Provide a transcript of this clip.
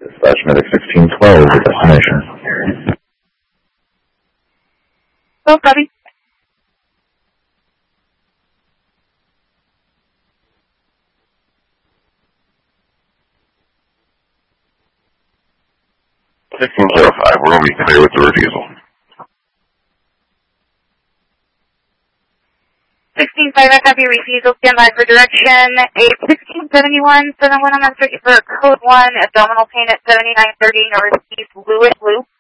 Dispatch Medic 1612, the destination. Oh, copy. We're going to be clear with the refusal. 16-5, I copy refusal, stand by for direction. 81671, 71 on the street for code 1, abdominal pain at 7930 Northeast Lewis Loop.